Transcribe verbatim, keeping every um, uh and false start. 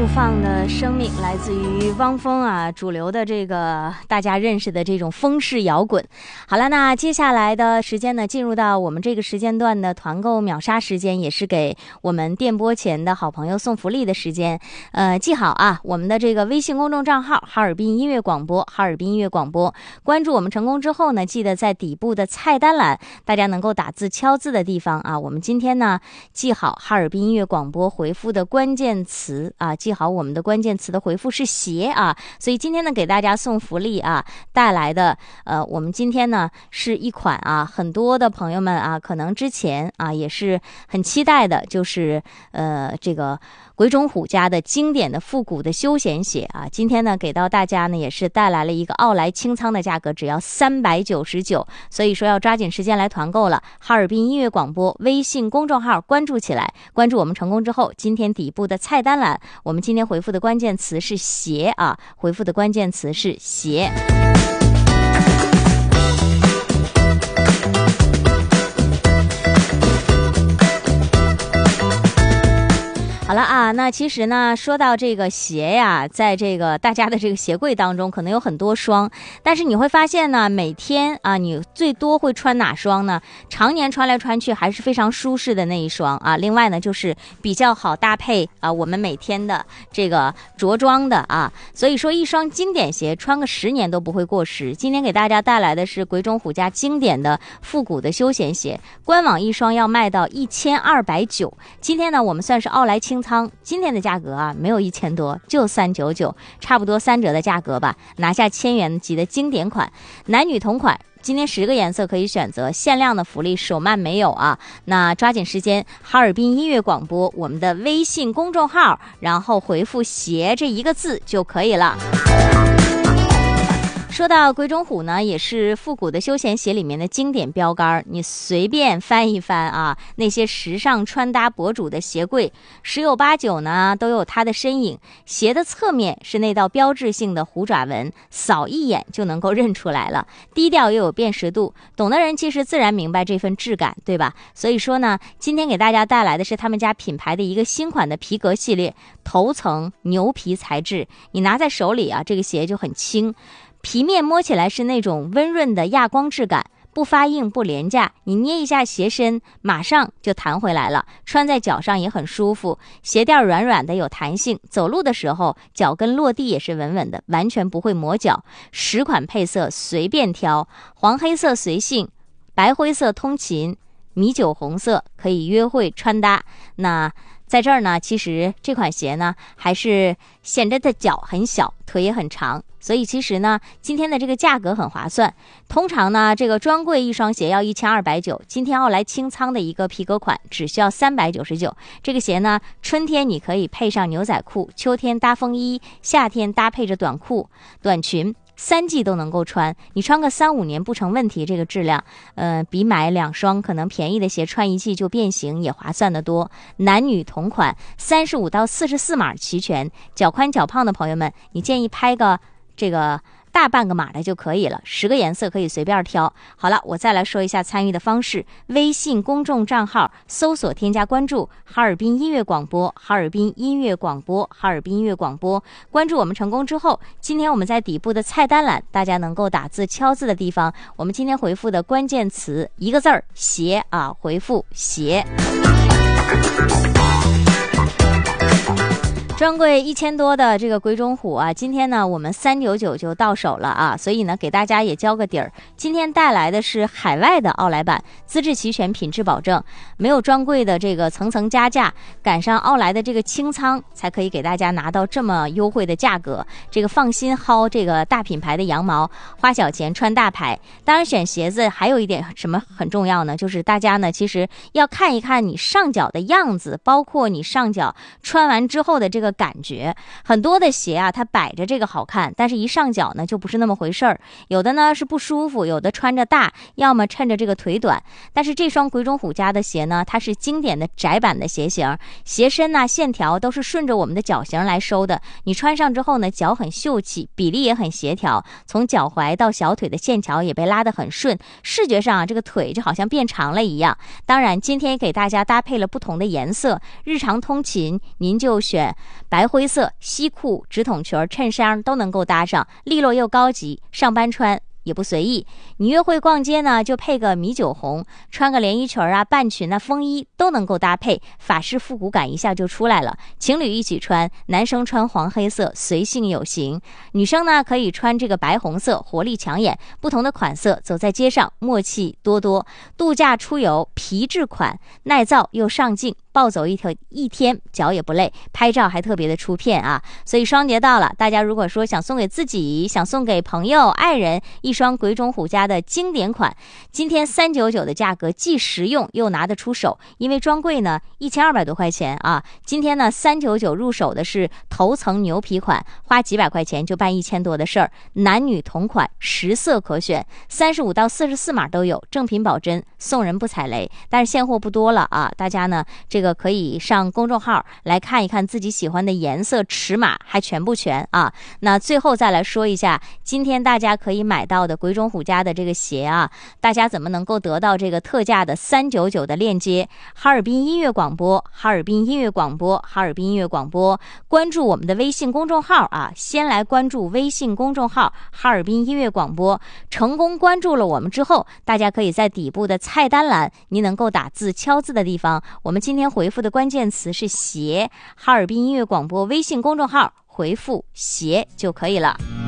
放的生命来自于汪峰啊，主流的这个大家认识的这种风式摇滚。好了，那接下来的时间呢，进入到我们这个时间段的团购秒杀时间，也是给我们电波前的好朋友送福利的时间。呃，记好啊，我们的这个微信公众账号哈尔滨音乐广播，哈尔滨音乐广播，关注我们成功之后呢，记得在底部的菜单栏，大家能够打字敲字的地方啊，我们今天呢记好哈尔滨音乐广播回复的关键词啊，记好我们的关键词的回复是鞋啊，所以今天呢给大家送福利啊，带来的呃，我们今天呢是一款啊，很多的朋友们啊，可能之前啊也是很期待的，就是呃这个鬼冢虎家的经典的复古的休闲鞋啊，今天呢给到大家呢也是带来了一个奥莱清仓的价格，只要三百九十九，所以说要抓紧时间来团购了。哈尔滨音乐广播微信公众号关注起来，关注我们成功之后，今天底部的菜单栏，我们今天回复的关键词是鞋啊，回复的关键词是鞋。好了啊，那其实呢，说到这个鞋呀，在这个大家的这个鞋柜当中，可能有很多双，但是你会发现呢，每天啊，你最多会穿哪双呢？常年穿来穿去还是非常舒适的那一双啊。另外呢，就是比较好搭配啊，我们每天的这个着装的啊。所以说，一双经典鞋穿个十年都不会过时。今天给大家带来的是鬼冢虎家经典的复古的休闲鞋，官网一双要卖到一千二百九。今天呢，我们算是奥莱清仓，今天的价格啊没有一千多，就三九九，差不多三折的价格吧，拿下千元级的经典款，男女同款。今天十个颜色可以选择，限量的福利手慢没有啊，那抓紧时间，哈尔滨音乐广播我们的微信公众号，然后回复鞋这一个字就可以了。说到鬼冢虎呢，也是复古的休闲鞋里面的经典标杆，你随便翻一翻啊，那些时尚穿搭博主的鞋柜，十有八九呢都有它的身影。鞋的侧面是那道标志性的虎爪纹，扫一眼就能够认出来了，低调又有辨识度，懂的人其实自然明白这份质感，对吧？所以说呢，今天给大家带来的是他们家品牌的一个新款的皮革系列，头层牛皮材质，你拿在手里啊，这个鞋就很轻。皮面摸起来是那种温润的亚光质感，不发硬不廉价，你捏一下鞋身马上就弹回来了，穿在脚上也很舒服，鞋垫软软的有弹性，走路的时候脚跟落地也是稳稳的，完全不会磨脚。十款配色随便挑，黄黑色随性，白灰色通勤，米酒红色可以约会穿搭。那在这儿呢，其实这款鞋呢还是显着的脚很小，腿也很长，所以其实呢今天的这个价格很划算。通常呢这个专柜一双鞋要一千二百九，今天奥莱清仓的一个皮革款只需要三百九十九。这个鞋呢春天你可以配上牛仔裤，秋天搭风衣，夏天搭配着短裤短裙，三季都能够穿，你穿个三五年不成问题。这个质量呃，比买两双可能便宜的鞋穿一季就变形也划算得多。男女同款，三十五到四十四码齐全，脚宽脚胖的朋友们，你建议拍个这个大半个码的就可以了，十个颜色可以随便挑。好了，我再来说一下参与的方式，微信公众账号搜索添加关注哈尔滨音乐广播，哈尔滨音乐广播，哈尔滨音乐广播，关注我们成功之后，今天我们在底部的菜单栏，大家能够打字敲字的地方，我们今天回复的关键词一个字儿鞋啊，回复鞋。专柜一千多的这个鬼冢虎啊，今天呢我们三九九就到手了啊，所以呢给大家也交个底儿。今天带来的是海外的奥莱版，资质齐全，品质保证，没有专柜的这个层层加价，赶上奥莱的这个清仓，才可以给大家拿到这么优惠的价格。这个放心薅这个大品牌的羊毛，花小钱穿大牌。当然选鞋子还有一点什么很重要呢，就是大家呢其实要看一看你上脚的样子，包括你上脚穿完之后的这个感觉。很多的鞋啊它摆着这个好看，但是一上脚呢就不是那么回事儿，有的呢是不舒服，有的穿着大，要么衬着这个腿短。但是这双鬼冢虎家的鞋呢，它是经典的窄版的鞋型，鞋身呢线条都是顺着我们的脚型来收的，你穿上之后呢脚很秀气，比例也很协调，从脚踝到小腿的线条也被拉得很顺，视觉上啊这个腿就好像变长了一样。当然今天给大家搭配了不同的颜色，日常通勤您就选白灰色西裤、直筒裙、衬衫都能够搭上，利落又高级，上班穿也不随意。你约会逛街呢，就配个米酒红，穿个连衣裙啊、半裙啊、风衣都能够搭配，法式复古感一下就出来了。情侣一起穿，男生穿黄黑色，随性有型；女生呢可以穿这个白红色，活力抢眼。不同的款色，走在街上默契多多。度假出游皮质款，耐造又上镜。暴走一条一天脚也不累，拍照还特别的出片啊！所以双节到了，大家如果说想送给自己，想送给朋友、爱人一双鬼冢虎家的经典款，今天三九九的价格既实用又拿得出手，因为专柜呢一千二百多块钱啊，今天呢三九九入手的是头层牛皮款，花几百块钱就办一千多的事儿，男女同款，十色可选，三十五到四十四码都有，正品保真，送人不踩雷，但是现货不多了啊，大家呢这个可以上公众号来看一看自己喜欢的颜色、尺码还全不全啊。那最后再来说一下，今天大家可以买到的鬼冢虎家的这个鞋啊，大家怎么能够得到这个特价的三九九的链接？哈尔滨音乐广播，哈尔滨音乐广播，哈尔滨音乐广播，关注我们的微信公众号啊，先来关注微信公众号哈尔滨音乐广播，成功关注了我们之后，大家可以在底部的菜单栏，你能够打字敲字的地方，我们今天回复的关键词是鞋，哈尔滨音乐广播微信公众号回复鞋就可以了。